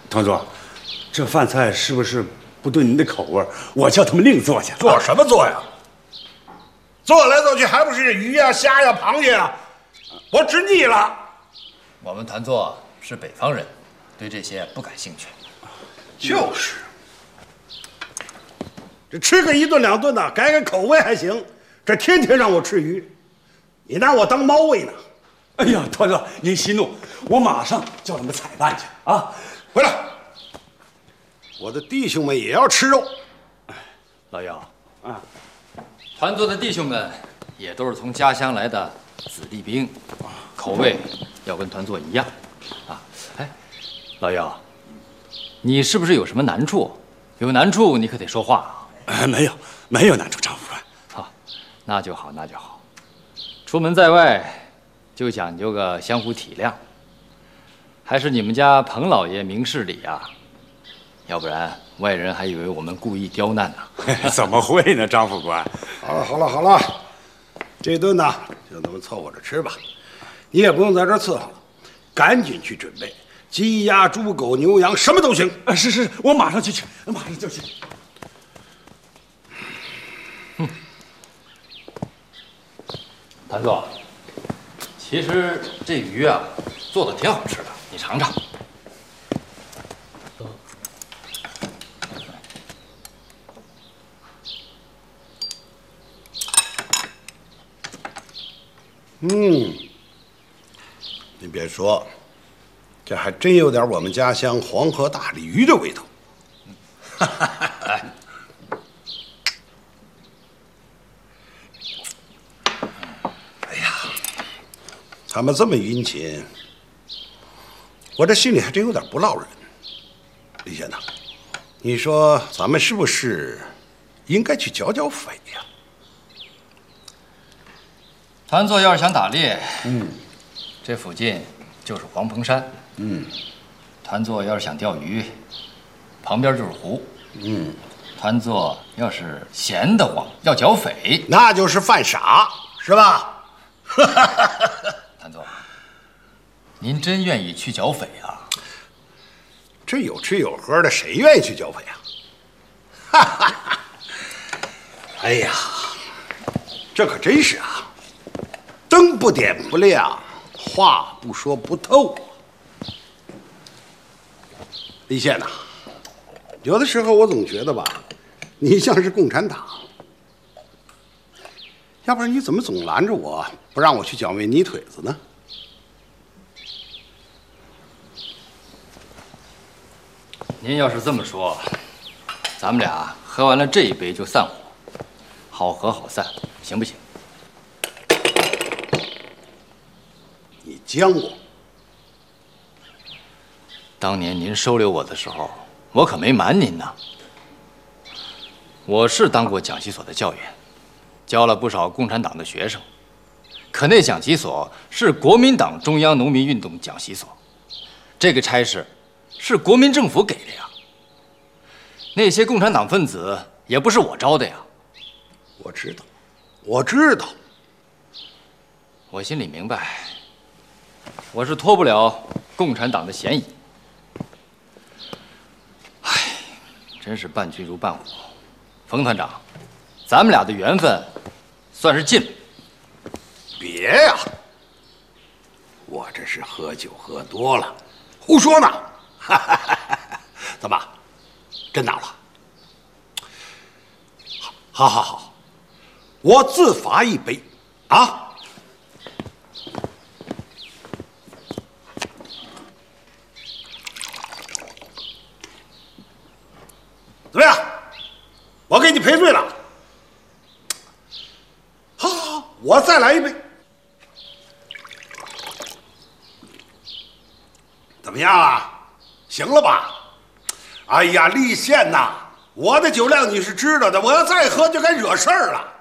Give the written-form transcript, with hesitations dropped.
团座，这饭菜是不是不对您的口味？我叫他们另做去。 做什么做呀？做来做去还不是鱼呀、虾呀、螃蟹呀，我吃腻了。 我们团座是北方人，对这些不感兴趣。 就是，这吃个1顿2顿的，改改口味还行。这天天让我吃鱼，你拿我当猫喂呢？ 哎呀，团座您息怒，我马上叫他们采饭去啊！ 回来，我的弟兄们也要吃肉。 老姚啊，团座的弟兄们也都是从家乡来的子弟兵，口味要跟团座一样啊。哎，老姚，你是不是有什么难处？有难处你可得说话啊。 没有难处，张副官。 好，那就好，那就好。出门在外，就讲究个相互体谅。还是你们家彭老爷明事理啊，要不然外人还以为我们故意刁难呢。 怎么会呢，张副官？ 好了，这顿呢就咱们凑合着吃吧。你也不用在这伺候了，赶紧去准备鸡鸭猪狗牛羊，什么都行。 是，我马上去取，马上就去。 团座，其实这鱼啊做的挺好吃的，你尝尝。 你别说，这还真有点我们家乡黄河大鲤鱼的味道。 来， 哎呀，咱们这么殷勤，我这心里还真有点不落忍。李先生，你说咱们是不是应该去剿匪呀？ 团座要是想打猎，这附近就是黄蓬山。团座要是想钓鱼，旁边就是湖。团座要是闲得慌要剿匪， 那就是犯傻，是吧？ 团座，您真愿意去剿匪啊？ 这有吃有喝的，谁愿意去剿匪啊？哎呀，这可真是啊，灯不点不亮，话不说不透。李现呐，有的时候我总觉得吧，你像是共产党，要不然你怎么总拦着我，不让我去剿灭泥腿子呢？ 您要是这么说，咱们俩喝完了这一杯就散伙，好合好散，行不行？ 你将我。 当年您收留我的时候，我可没瞒您呢。我是当过讲习所的教员，教了不少共产党的学生，可那讲习所是国民党中央农民运动讲习所，这个差事是国民政府给的呀。那些共产党分子也不是我招的呀。 我知道，我知道， 我心里明白，我是脱不了共产党的嫌疑。唉，真是伴君如伴虎。冯团长，咱们俩的缘分算是尽了。 别呀，我这是喝酒喝多了，胡说呢。怎么，真恼了？好，我自罚一杯啊！怎么样？我给你赔罪了。好，我再来一杯。怎么样啊？行了吧？哎呀，立宪呐，我的酒量你是知道的，我要再喝就该惹事儿了。